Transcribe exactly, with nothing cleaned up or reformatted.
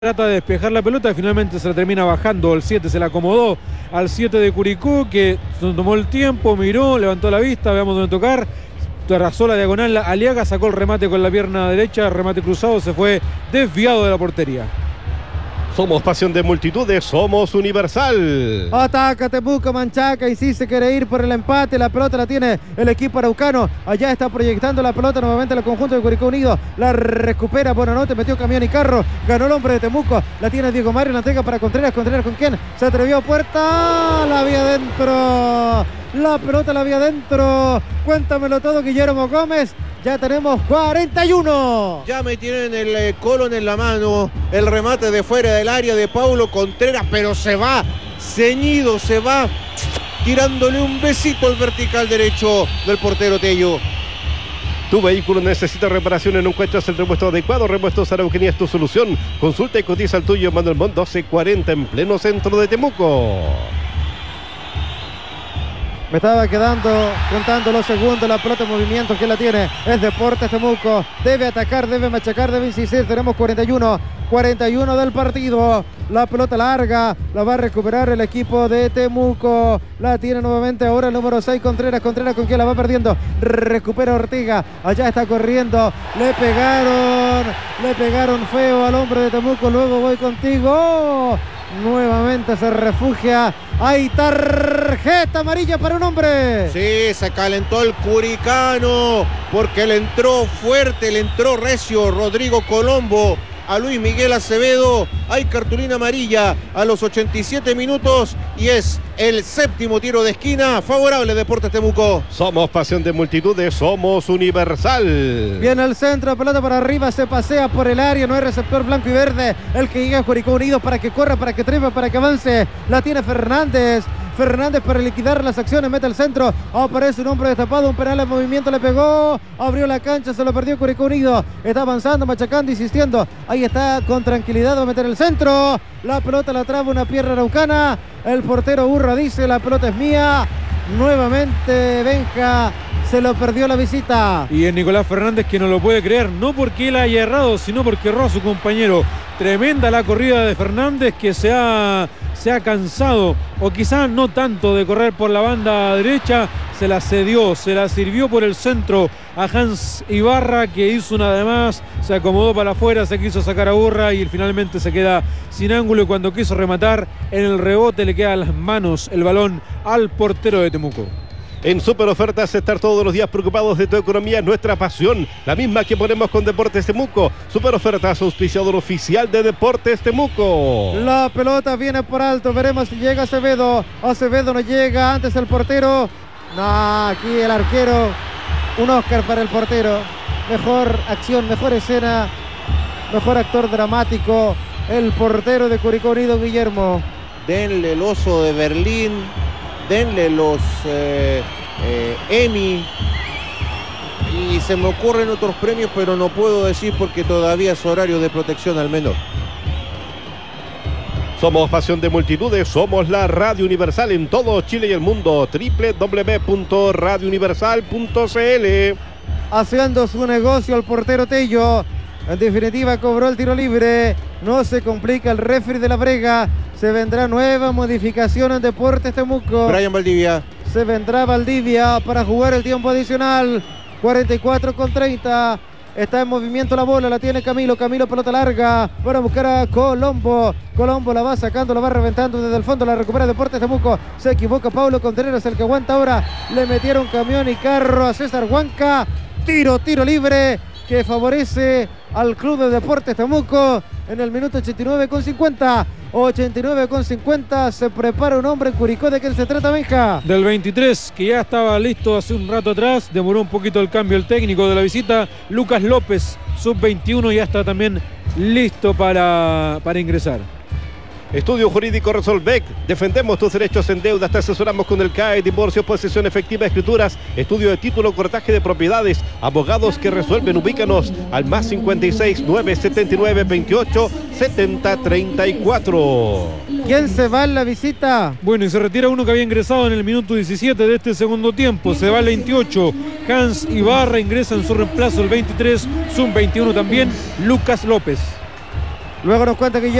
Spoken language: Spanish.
Trata de despejar la pelota, finalmente se la termina bajando, el siete se la acomodó al siete de Curicó, que tomó el tiempo, miró, levantó la vista, veamos dónde tocar, trazó la diagonal, Aliaga sacó el remate con la pierna derecha, remate cruzado, se fue desviado de la portería. Somos pasión de multitudes, somos Universal. Ataca Temuco, Manchaca, insiste, quiere ir por el empate, la pelota la tiene el equipo araucano, allá está proyectando la pelota nuevamente el conjunto de Curicó Unido, la recupera Buenanote, metió camión y carro, ganó el hombre de Temuco, la tiene Diego Mario, la entrega para Contreras, Contreras con quién, se atrevió a puerta, la vía adentro, la pelota la vía adentro, cuéntamelo todo Guillermo Gómez. Ya tenemos cuarenta y uno. Ya me tienen el eh, colon en la mano. El remate de fuera del área de Paulo Contreras, pero se va ceñido, se va tirándole un besito al vertical derecho del portero Tello. Tu vehículo necesita reparación, no encuentras el repuesto adecuado. Repuestos Araucanía es tu solución. Consulta y cotiza el tuyo. Manuel Montt doce cuarenta en pleno centro de Temuco. Me estaba quedando contando los segundos, la pelota en movimiento, que la tiene, es Deportes Temuco, debe atacar, debe machacar, debe insistir, tenemos cuarenta y uno, cuarenta y uno del partido, la pelota larga, la va a recuperar el equipo de Temuco, la tiene nuevamente ahora el número seis, Contreras, Contreras con quien la va perdiendo, recupera Ortega, allá está corriendo, le pegaron, le pegaron feo al hombre de Temuco, luego voy contigo, nuevamente se refugia, hay tarjeta amarilla para un hombre. Sí, se calentó el curicano porque le entró fuerte, le entró recio Rodrigo Colombo a Luis Miguel Acevedo. Hay cartulina amarilla a los ochenta y siete minutos y es el séptimo tiro de esquina favorable Deportes Temuco. Somos pasión de multitudes, somos Universal. Viene el centro, pelota para arriba, se pasea por el área, no hay receptor blanco y verde, el que llega a Curicó Unido para que corra, para que trepe, para que avance, la tiene Fernández. Fernández para liquidar las acciones, mete el centro, aparece un hombre destapado, un penal en movimiento, le pegó, abrió la cancha, se lo perdió Curicó Unido, está avanzando, machacando, insistiendo, ahí está, con tranquilidad va a meter el centro, la pelota la traba una pierna araucana, el portero Urra dice, la pelota es mía, nuevamente Benja, se lo perdió la visita. Y es Nicolás Fernández que no lo puede creer, no porque él haya errado, sino porque erró a su compañero. Tremenda la corrida de Fernández que se ha, se ha cansado, o quizás no tanto de correr por la banda derecha, se la cedió, se la sirvió por el centro a Hans Ibarra, que hizo una de más, se acomodó para afuera, se quiso sacar a Urra y finalmente se queda sin ángulo, y cuando quiso rematar en el rebote le queda a las manos el balón al portero de Temuco. En Super Ofertas, estar todos los días preocupados de tu economía es nuestra pasión, la misma que ponemos con Deportes Temuco. Super Ofertas, auspiciador oficial de Deportes Temuco. La pelota viene por alto, veremos si llega Acevedo. Acevedo no llega, antes el portero. No, aquí el arquero. Un Oscar para el portero. Mejor acción, mejor escena, mejor actor dramático. El portero de Curicó Unido, Guillermo. Denle el oso de Berlín. Denle los eh, eh, Emmy y se me ocurren otros premios, pero no puedo decir porque todavía es horario de protección al menor. Somos pasión de multitudes, somos la Radio Universal en todo Chile y el mundo. doble u doble u doble u punto radio universal punto c l. Haciendo su negocio el portero Tello. En definitiva cobró el tiro libre. No se complica el referee de la Brega. Se vendrá nueva modificación en Deportes Temuco. Brian Valdivia. Se vendrá Valdivia para jugar el tiempo adicional. cuarenta y cuatro con treinta. Está en movimiento la bola, la tiene Camilo. Camilo, pelota larga para buscar a Colombo. Colombo la va sacando, la va reventando desde el fondo. La recupera Deportes Temuco. Se equivoca Paulo Contreras, el que aguanta ahora. Le metieron camión y carro a César Huanca. Tiro, tiro libre que favorece al Club de Deportes Temuco en el minuto ochenta y nueve con cincuenta. ochenta y nueve con cincuenta, se prepara un hombre en Curicó. ¿De quién se trata, Benja? Del veintitrés, que ya estaba listo hace un rato atrás, demoró un poquito el cambio el técnico de la visita, Lucas López, sub veintiuno, ya está también listo para, para ingresar. Estudio Jurídico Resolvec, defendemos tus derechos en deuda, te asesoramos con el C A E, divorcio, posesión efectiva, escrituras, estudio de título, cortaje de propiedades, abogados que resuelven, ubícanos al más cincuenta y seis, nueve setenta y nueve, veintiocho, setenta, treinta y cuatro. ¿Quién se va en la visita? Bueno, y se retira uno que había ingresado en el minuto diecisiete de este segundo tiempo, se va el veintiocho, Hans Ibarra ingresa en su reemplazo el veintitrés, sub veintiuno también, Lucas López. Luego nos cuenta Guillermo